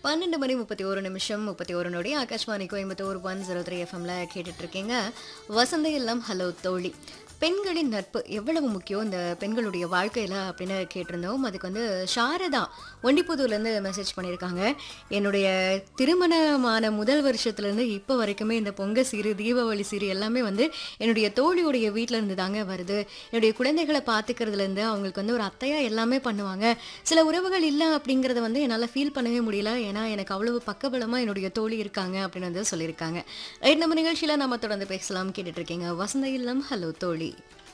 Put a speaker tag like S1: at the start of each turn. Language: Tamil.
S1: 12 மணி 31 நிமிஷம் 31 நொடி ஆகாஷ்வாணி கோயம்புத்தூர் 103 எஃப்எம்ல கேட்டுட்டு இருக்கீங்க. வசந்த இல்லம் ஹலோ தோழி. பெண்களின் நட்பு எவ்வளவு முக்கியம் இந்த பெண்களுடைய வாழ்க்கையில அப்படின்னு கேட்டிருந்தோம். அதுக்கு வந்து சாரதா ஒண்டிப்புதூர்லேருந்து மெசேஜ் பண்ணியிருக்காங்க. என்னுடைய திருமணமான முதல் வருஷத்துலேருந்து இப்போ வரைக்குமே இந்த பொங்கல் சீரு, தீபாவளி சீரு எல்லாமே வந்து என்னுடைய தோழியுடைய வீட்டில இருந்து தாங்க வருது. என்னுடைய குழந்தைகளை பார்த்துக்கிறதுலேருந்து அவங்களுக்கு வந்து ஒரு அத்தையா எல்லாமே பண்ணுவாங்க. சில உறவுகள் இல்லை அப்படிங்கிறத வந்து என்னால் ஃபீல் பண்ணவே முடியல. ஏன்னா எனக்கு அவ்வளவு பக்கபலமாக என்னுடைய தோழி இருக்காங்க அப்படின்னு வந்து சொல்லியிருக்காங்க. ரைட், நம்ம நிகழ்ச்சியில் நம்ம தொடர்ந்து பேசலாம். கேட்டுட்டு இருக்கீங்க வசந்த இல்லம் ஹலோ தோழி.